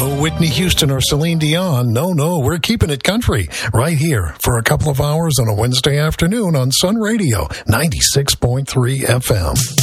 No Whitney Houston or Celine Dion. No, we're keeping it country right here for a couple of hours on a Wednesday afternoon on Sun Radio 96.3 FM.